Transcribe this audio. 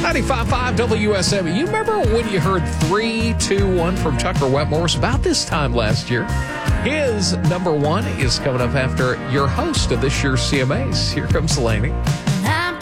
95.5 WSM. You remember when you heard 3, 2, 1 from Tucker Wetmore? It was about this time last year. His number one is coming up after your host of this year's CMAs. Here comes Delaney.